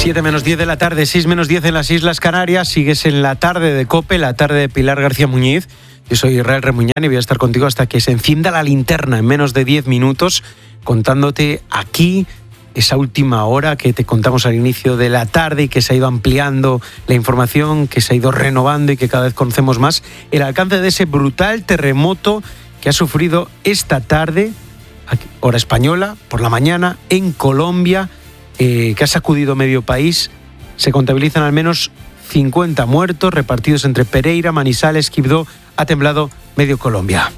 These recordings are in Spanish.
7 menos 10 de la tarde, 6 menos 10 en las Islas Canarias. Sigues en la tarde de COPE, la tarde de Pilar García Muñiz. Yo soy Israel Remuñán y voy a estar contigo hasta que se encienda la linterna en menos de 10 minutos, contándote aquí esa última hora que te contamos al inicio de la tarde y que se ha ido ampliando la información, que se ha ido renovando y que cada vez conocemos más el alcance de ese brutal terremoto que ha sufrido esta tarde, hora española, por la mañana, en Colombia, que ha sacudido medio país. Se contabilizan al menos 50 muertos repartidos entre Pereira, Manizales, Quibdó. Ha temblado medio Colombia.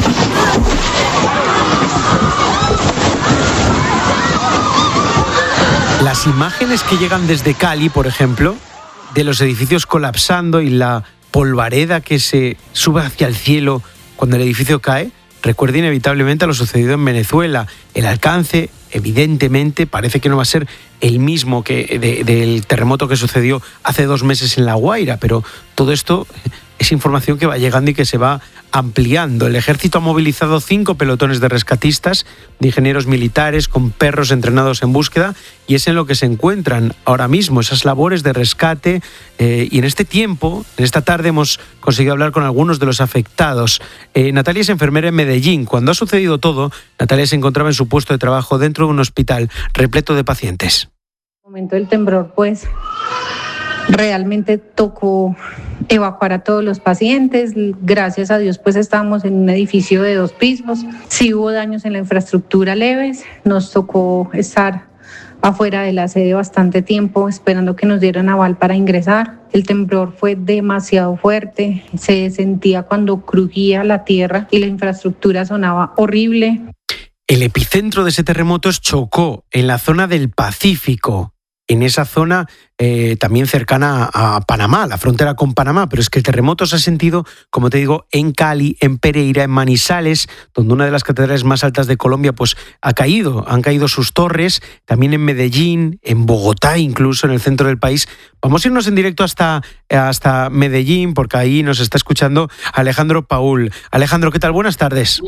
Las imágenes que llegan desde Cali, por ejemplo, de los edificios colapsando y la polvareda que se sube hacia el cielo cuando el edificio cae, recuerda inevitablemente a lo sucedido en Venezuela. El alcance, evidentemente, parece que no va a ser el mismo que del terremoto que sucedió hace 2 meses en La Guaira, pero todo esto es información que va llegando y que se va ampliando. El ejército ha movilizado 5 pelotones de rescatistas, de ingenieros militares con perros entrenados en búsqueda, y es en lo que se encuentran ahora mismo, esas labores de rescate. Y en este tiempo, en esta tarde, hemos conseguido hablar con algunos de los afectados. Natalia es enfermera en Medellín. Cuando ha sucedido todo, Natalia se encontraba en su puesto de trabajo dentro de un hospital repleto de pacientes. En el momento del temblor, pues realmente tocó evacuar a todos los pacientes. Gracias a Dios, pues estábamos en un edificio de 2 pisos. Sí hubo daños en la infraestructura leves. Nos tocó estar afuera de la sede bastante tiempo esperando que nos dieran aval para ingresar. El temblor fue demasiado fuerte. Se sentía cuando crujía la tierra y la infraestructura sonaba horrible. El epicentro de ese terremoto es Chocó, en la zona del Pacífico. En esa zona también cercana a Panamá, la frontera con Panamá, pero es que el terremoto se ha sentido, como te digo, en Cali, en Pereira, en Manizales, donde una de las catedrales más altas de Colombia pues han caído sus torres, también en Medellín, en Bogotá, incluso en el centro del país. Vamos a irnos en directo hasta Medellín, porque ahí nos está escuchando Alejandro Paul. Alejandro, ¿qué tal? Buenas tardes.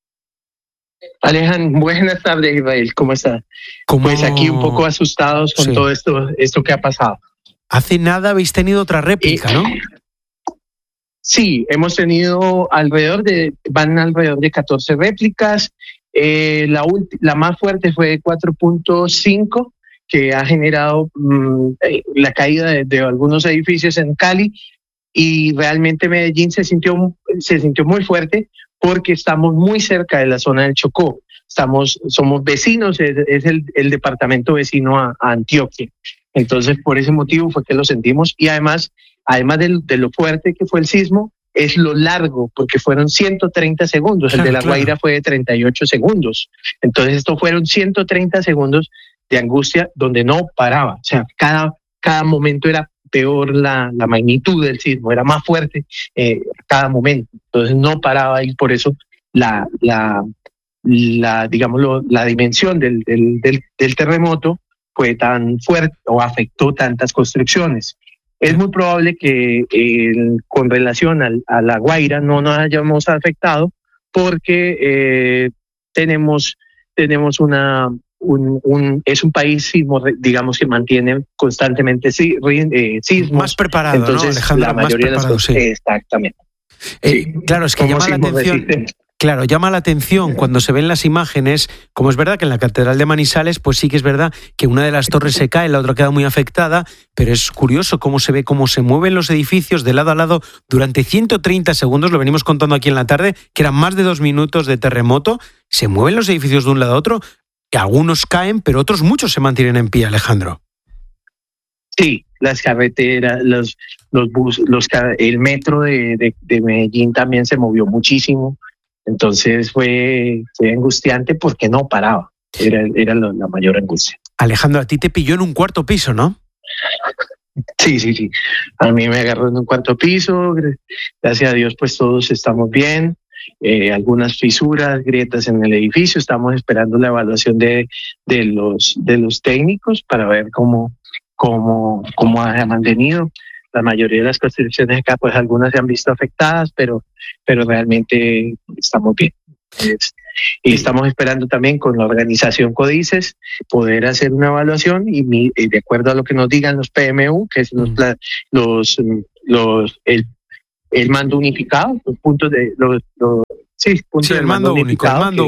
Alejandro, buenas tardes, Israel, ¿cómo estás? Pues aquí un poco asustados con todo esto que ha pasado. Hace nada habéis tenido otra réplica, ¿no? Sí, hemos tenido alrededor de 14 réplicas. La más fuerte fue 4.5, que ha generado la caída de algunos edificios en Cali, y realmente Medellín se sintió muy fuerte porque estamos muy cerca de la zona del Chocó. Somos vecinos, es el departamento vecino a Antioquia. Entonces, por ese motivo fue que lo sentimos, y además de lo fuerte que fue el sismo, es lo largo, porque fueron 130 segundos. El de La Guaira fue de 38 segundos. Entonces, estos fueron 130 segundos de angustia donde no paraba. O sea, cada momento era peor, la magnitud del sismo era más fuerte cada momento. Entonces no paraba, y por eso la dimensión del terremoto fue tan fuerte o afectó tantas construcciones. Es muy probable que con relación a La Guaira no nos hayamos afectado, porque tenemos es un país sismo, digamos, que mantiene constantemente sismos. Más preparado, entonces, ¿no, Alejandro? la mayoría más preparado, de las cosas, sí. Exactamente. Claro, es que llama la atención. Claro, llama la atención cuando se ven las imágenes, como es verdad que en la Catedral de Manizales, pues sí que es verdad que una de las torres se cae, la otra queda muy afectada, pero es curioso cómo se ve, cómo se mueven los edificios de lado a lado durante 130 segundos, lo venimos contando aquí en la tarde, que eran más de 2 minutos de terremoto. Se mueven los edificios de un lado a otro, y algunos caen, pero otros muchos se mantienen en pie, Alejandro. Sí, las carreteras, los buses, el metro de Medellín también se movió muchísimo. Entonces fue angustiante porque no paraba. Era la mayor angustia. Alejandro, a ti te pilló en un 4º piso, ¿no? Sí. A mí me agarró en un 4º piso. Gracias a Dios, pues todos estamos bien. Algunas fisuras, grietas en el edificio. Estamos esperando la evaluación de los técnicos para ver cómo ha mantenido. La mayoría de las construcciones acá, pues algunas se han visto afectadas, pero realmente estamos bien. Y estamos esperando también con la organización Códices poder hacer una evaluación y de acuerdo a lo que nos digan los PMU, que es el mando unificado, los puntos de el mando único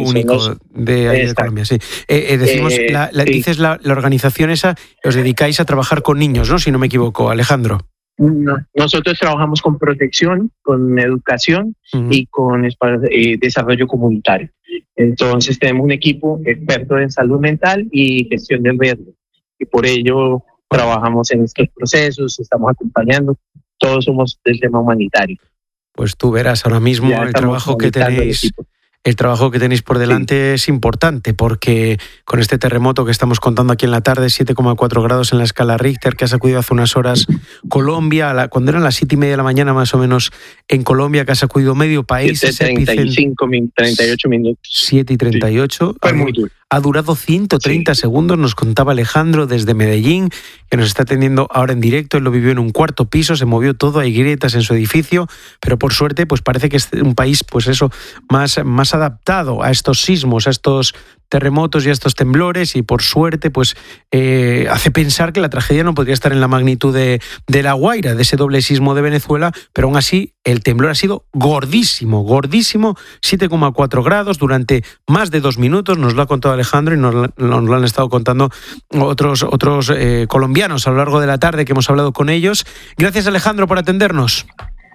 de Colombia, sí. Decimos, dices la organización esa, os dedicáis a trabajar con niños, ¿no? Si no me equivoco, Alejandro. No, nosotros trabajamos con protección, con educación y con desarrollo comunitario. Entonces tenemos un equipo experto en salud mental y gestión del riesgo. Y por ello trabajamos en estos procesos, estamos acompañando, todos somos del tema humanitario. Pues tú verás, ahora mismo el trabajo que tenéis por delante es importante, porque con este terremoto que estamos contando aquí en la tarde, 7,4 grados en la escala Richter, que ha sacudido hace unas horas Colombia, cuando eran las 7:30 de la mañana más o menos en Colombia, que ha sacudido medio país. 38 minutos. 7:38. Fue muy duro. Ha durado 130 segundos, nos contaba Alejandro desde Medellín, que nos está atendiendo ahora en directo. Él lo vivió en un cuarto piso, se movió todo, hay grietas en su edificio, pero por suerte pues parece que es un país pues eso más adaptado a estos sismos, a estos terremotos y a estos temblores, y por suerte pues hace pensar que la tragedia no podría estar en la magnitud de La Guaira, de ese doble sismo de Venezuela, pero aún así el temblor ha sido gordísimo, 7,4 grados durante más de 2 minutos, nos lo ha contado Alejandro y nos lo han estado contando otros colombianos a lo largo de la tarde que hemos hablado con ellos. Gracias, Alejandro, por atendernos.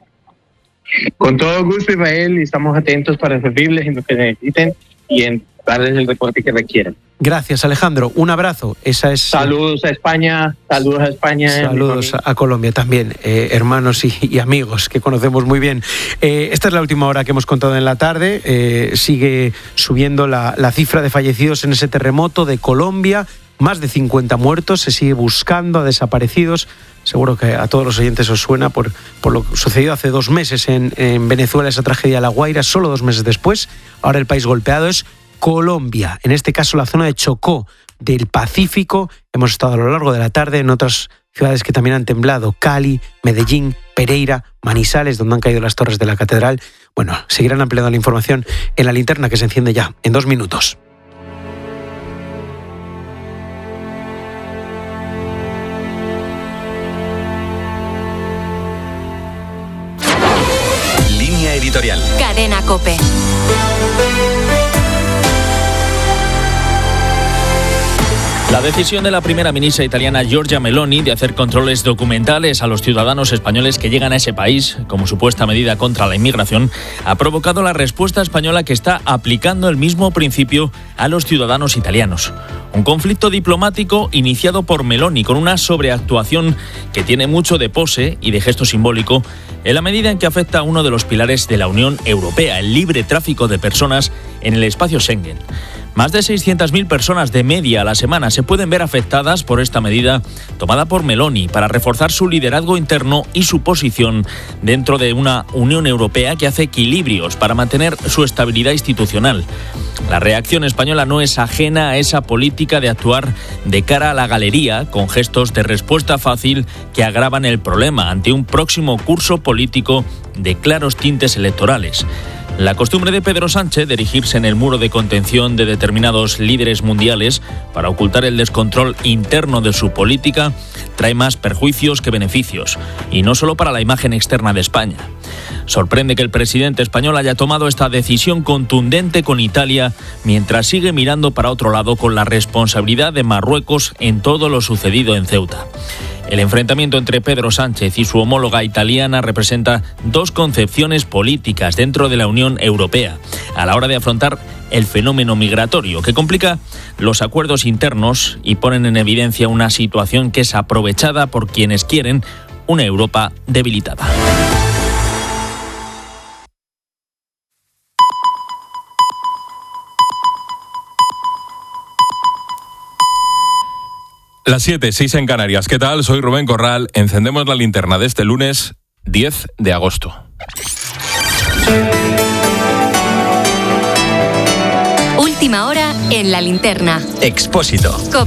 Con todo gusto, Israel, y estamos atentos para servirles en lo que necesiten y en darles el reporte que requieran. Gracias, Alejandro. Un abrazo. Saludos a España. Saludos a Colombia también, hermanos y amigos que conocemos muy bien. Esta es la última hora que hemos contado en la tarde. Sigue subiendo la cifra de fallecidos en ese terremoto de Colombia. Más de 50 muertos. Se sigue buscando a desaparecidos. Seguro que a todos los oyentes os suena por lo sucedido hace 2 meses en Venezuela, esa tragedia de La Guaira, solo 2 meses después. Ahora el país golpeado es Colombia, en este caso la zona de Chocó del Pacífico. Hemos estado a lo largo de la tarde en otras ciudades que también han temblado: Cali, Medellín, Pereira, Manizales, donde han caído las torres de la catedral. Bueno, seguirán ampliando la información en la linterna, que se enciende ya en 2 minutos. Línea editorial. Cadena COPE. La decisión de la primera ministra italiana Giorgia Meloni de hacer controles documentales a los ciudadanos españoles que llegan a ese país como supuesta medida contra la inmigración ha provocado la respuesta española, que está aplicando el mismo principio a los ciudadanos italianos. Un conflicto diplomático iniciado por Meloni con una sobreactuación que tiene mucho de pose y de gesto simbólico en la medida en que afecta a uno de los pilares de la Unión Europea, el libre tráfico de personas en el espacio Schengen. Más de 600.000 personas de media a la semana se pueden ver afectadas por esta medida tomada por Meloni para reforzar su liderazgo interno y su posición dentro de una Unión Europea que hace equilibrios para mantener su estabilidad institucional. La reacción española no es ajena a esa política de actuar de cara a la galería, con gestos de respuesta fácil que agravan el problema ante un próximo curso político de claros tintes electorales. La costumbre de Pedro Sánchez de erigirse en el muro de contención de determinados líderes mundiales para ocultar el descontrol interno de su política trae más perjuicios que beneficios, y no solo para la imagen externa de España. Sorprende que el presidente español haya tomado esta decisión contundente con Italia mientras sigue mirando para otro lado con la responsabilidad de Marruecos en todo lo sucedido en Ceuta. El enfrentamiento entre Pedro Sánchez y su homóloga italiana representa 2 concepciones políticas dentro de la Unión Europea a la hora de afrontar el fenómeno migratorio, que complica los acuerdos internos y ponen en evidencia una situación que es aprovechada por quienes quieren una Europa debilitada. Las 7:06 en Canarias. ¿Qué tal? Soy Rubén Corral. Encendemos la linterna de este lunes 10 de agosto. Última hora en la linterna. Expósito. COPE.